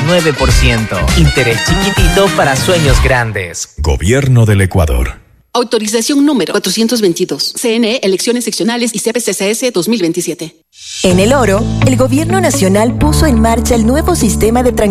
0.99%. Interés chiquitito para sueños grandes. Gobierno del Ecuador. Autorización número 422. CNE, Elecciones Seccionales y CPCCS 2027. En El Oro, el Gobierno Nacional puso en marcha el nuevo sistema de transporte